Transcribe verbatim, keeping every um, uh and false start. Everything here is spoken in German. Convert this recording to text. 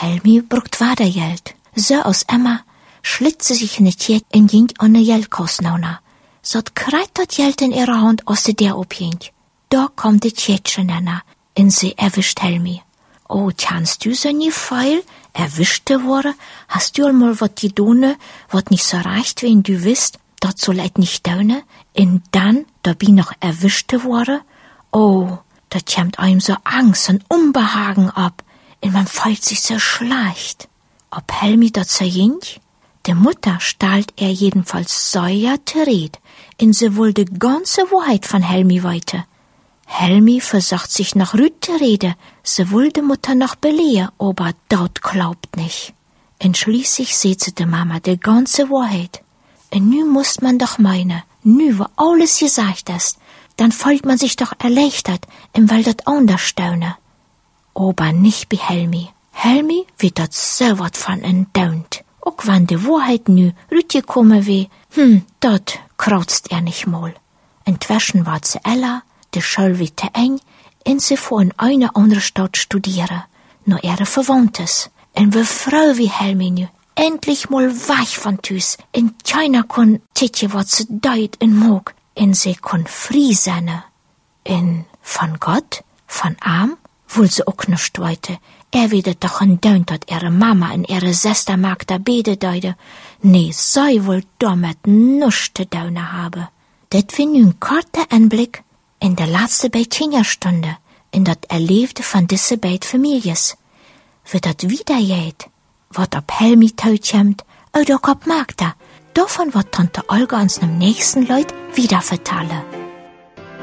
Helmi brugt Wadergeld. So aus Emma schlitt sie sich in het jet en ging an de Geldkast nauna. So kreit dat Geld in ihrer Hand aus der opging. Da kommt de Tjetschen nana, en sie erwischt Helmi. Oh, kannst du so nie feil? Erwischte worden? Hast du einmal wat gedone, wat nicht so reicht, wenn du wisst, dat soll et nicht daune? En dann, da bin noch erwischte worden? Oh, da kämmt einem so Angst und Unbehagen ab, en man fühlt sich so schlecht. Ob Helmi dat so ging? De Mutter stahlt er jedenfalls säuer red, en sie wohl de ganze Wahrheit von Helmi weite. Helmi versucht sich nach Rüd zu reden, sie will de Mutter noch belehren, aber dat glaubt nicht. Und schließlich seht sie de Mama de ganze Wahrheit. Und nu muss man doch meinen, nu wo alles gesagt ist, dann fühlt man sich doch erleichtert, im weil dat anders staune. Aber nicht bei Helmi. Helmi wird dat so wat von entdaunt. Auch wenn de Wahrheit nu Rüd gekommen weh, hm, dat krautzt er nicht mal. Entwaschen war ze Ella, de Schule wird te eng, en sie fuhr in eine andere Stadt studieren, nur ihre Verwandtes. En wir froh wie Helmi nu, endlich mal weich von Tüs, en keiner kon titje wat ze deut en mog, en sie kon frie sein. En von Gott, von Arm, wohl sie auch nicht weite. Er wird doch entdaunt, dat ihre Mama en ihre Schwester mag da bede deide. Nee, sei wohl damit nichts te daune habe. Det wir nun korte Anblick in der letzte beid Kinderstunde, in dat Erlebte von diese beid Families. Wird dat wieder geht, wat ob Helmi tautschamt, oder ob Magda, davon wat Tante Olga uns nem nächsten Leut wieder vertelle.